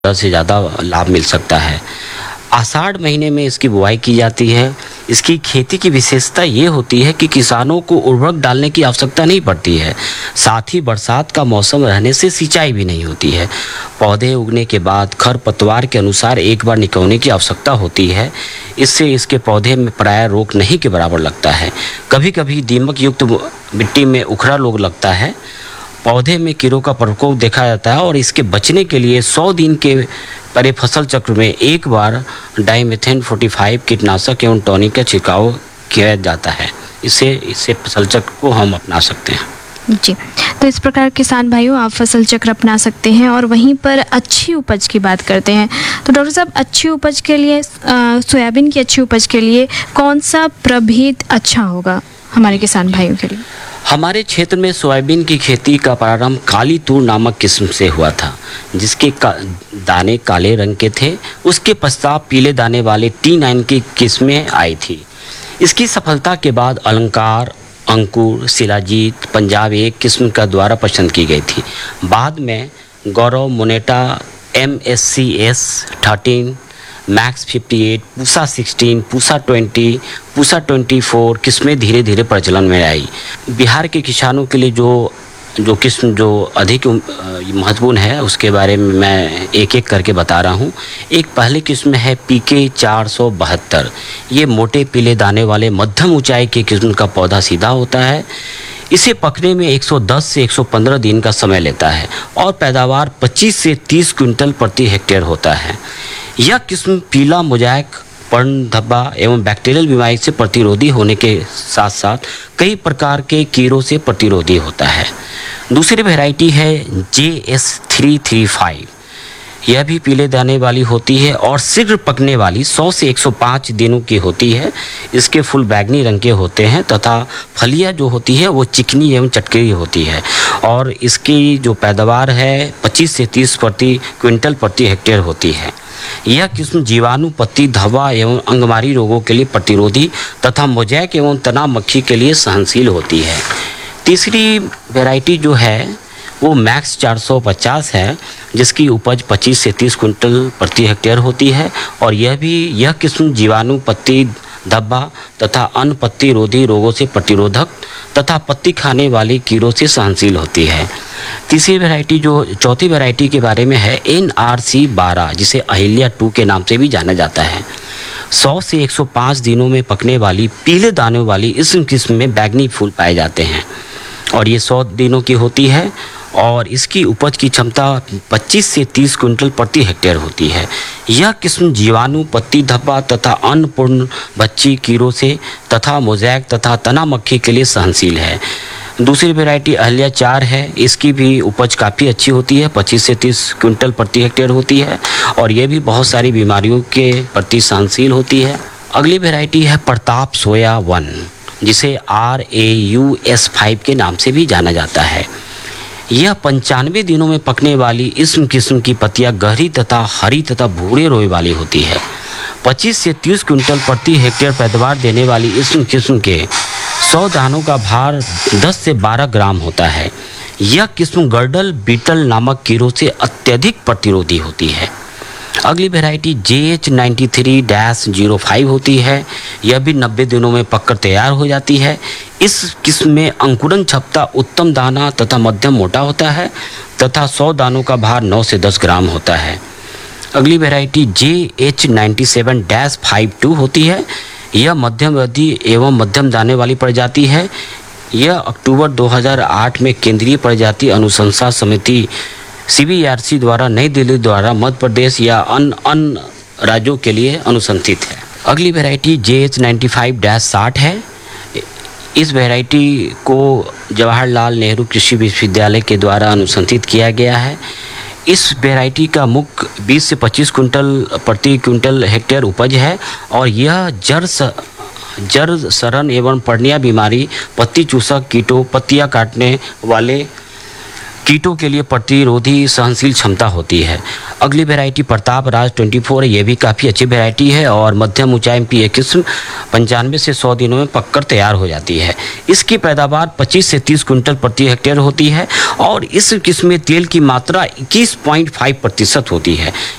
से ज़्यादा लाभ मिल सकता है। आषाढ़ महीने में इसकी बुआई की जाती है। इसकी खेती की विशेषता ये होती है कि किसानों को उर्वरक डालने की आवश्यकता नहीं पड़ती है। साथ ही बरसात का मौसम रहने से सिंचाई भी नहीं होती है। पौधे उगने के बाद खरपतवार के अनुसार एक बार निकलने की आवश्यकता होती है। इससे इसके पौधे में प्राय रोग नहीं के बराबर लगता है। कभी कभी दीमक युक्त मिट्टी में उखड़ा रोग लगता है। पौधे में कीड़ों का प्रकोप देखा जाता है और इसके बचने के लिए 100 दिन के परे फसल चक्र में एक बार डाइमेथेन 45 कीटनाशक एवं टॉनिक का छिड़काव किया जाता है। इससे फसल चक्र को हम अपना सकते हैं। जी, तो इस प्रकार किसान भाइयों आप फसल चक्र अपना सकते हैं। और वहीं पर अच्छी उपज की बात करते हैं तो डॉक्टर साहब, अच्छी उपज के लिए सोयाबीन की अच्छी उपज के लिए कौन सा प्रभेद अच्छा होगा हमारे किसान भाइयों के लिए? हमारे क्षेत्र में सोयाबीन की खेती का प्रारंभ काली तूर नामक किस्म से हुआ था, जिसके दाने काले रंग के थे। उसके पश्चात पीले दाने वाले T9 की किस्में आई थी। इसकी सफलता के बाद अलंकार, अंकुर, शिलाजीत, पंजाब एक किस्म का द्वारा पसंद की गई थी। बाद में गौरव, Moneta, MSCS 13, max 58, Pusa 16, Pusa 20, Pusa 24 किस्में धीरे धीरे प्रचलन में आई। बिहार के किसानों के लिए जो किस्म जो अधिक महत्वपूर्ण है उसके बारे में मैं एक एक करके बता रहा हूँ। एक पहली किस्म है PK 472। ये मोटे पीले दाने वाले मध्यम ऊंचाई के किस्म का पौधा सीधा होता है। इसे पकने में 110 से 115 दिन का समय लेता है और पैदावार 25 से 30 क्विंटल प्रति हेक्टेयर होता है। यह किस्म पीला, मोजाइक, पर्ण धब्बा एवं बैक्टीरियल बीमारी से प्रतिरोधी होने के साथ साथ कई प्रकार के कीड़ों से प्रतिरोधी होता है। दूसरी वैरायटी है JS 335। यह भी पीले दाने वाली होती है और शीघ्र पकने वाली 100 से 105 दिनों की होती है। इसके फूल बैगनी रंग के होते हैं तथा फलियां जो होती है वो चिकनी एवं चटकीली होती है और इसकी जो पैदावार है 25 से 30 प्रति क्विंटल प्रति हेक्टेयर होती है। यह किस्म जीवाणु, पत्ती धब्बा एवं अंगमारी रोगों के लिए प्रतिरोधी तथा मोजैक एवं तना मक्खी के लिए सहनशील होती है। तीसरी वैरायटी जो है वो मैक्स 450 है, जिसकी उपज 25 से 30 क्विंटल प्रति हेक्टेयर होती है और यह किस्म जीवाणु, पत्ती धब्बा तथा अन्य पत्ती रोधी रोगों से प्रतिरोधक तथा पत्ती खाने वाले कीड़ों से सहनशील होती है। चौथी वैरायटी के बारे में है NRC 12, जिसे अहिल्या 2 के नाम से भी जाना जाता है। 100 से 105 दिनों में पकने वाली पीले दानों वाली इस किस्म में बैगनी फूल पाए जाते हैं और ये 100 दिनों की होती है और इसकी उपज की क्षमता 25 से 30 क्विंटल प्रति हेक्टेयर होती है। यह किस्म जीवाणु, पत्ती धब्बा तथा अन्नपूर्ण बच्ची कीड़ों से तथा मोजैक तथा तना मक्खी के लिए सहनशील है। दूसरी वैरायटी अहिल्या 4 है। इसकी भी उपज काफ़ी अच्छी होती है, 25 से 30 क्विंटल प्रति हेक्टेयर होती है और ये भी बहुत सारी बीमारियों के प्रति सहनशील होती है। अगली वैरायटी है प्रताप सोया 1, जिसे RAUS 5 के नाम से भी जाना जाता है। यह 95 दिनों में पकने वाली इस किस्म की पत्तियां गहरी तथा हरी तथा भूरे रोए वाली होती है। 25 से 30 क्विंटल प्रति हेक्टेयर पैदावार देने वाली इस किस्म के 100 दानों का भार 10 से 12 ग्राम होता है। यह किस्म गर्डल बीटल नामक कीड़ों से अत्यधिक प्रतिरोधी होती है। अगली वैरायटी JH 93-05 होती है। यह भी 90 दिनों में पककर तैयार हो जाती है। इस किस्म में अंकुरन क्षमता उत्तम दाना तथा मध्यम मोटा होता है तथा 100 दानों का भार 9 से 10 ग्राम होता है। अगली वैरायटी JH 97-52 होती है। यह मध्यम अवधि एवं मध्यम दाने वाली प्रजाति है। यह अक्टूबर 2008 में केंद्रीय प्रजाति अनुशंसा समिति CBRC द्वारा नई दिल्ली द्वारा मध्य प्रदेश या अन्य राज्यों के लिए अनुशंसित है। अगली वैरायटी JH 95-60 है। इस वैरायटी को जवाहरलाल नेहरू कृषि विश्वविद्यालय के द्वारा अनुशंसित किया गया है। इस वैरायटी का मुख्य 20 से 25 क्विंटल प्रति क्विंटल हेक्टेयर उपज है और यह जड़ सड़न एवं पर्णिया बीमारी, पत्ती चूसक कीटों, पत्तियां काटने वाले कीटों के लिए प्रतिरोधी सहनशील क्षमता होती है। अगली वैरायटी प्रताप राज 24 है, ये भी काफ़ी अच्छी वैरायटी है और मध्यम ऊंचाई की एक किस्म 95 से 100 दिनों में पककर तैयार हो जाती है। इसकी पैदावार 25 से 30 कुंटल प्रति हेक्टेयर होती है और इस किस्म में तेल की मात्रा 21.5% होती है।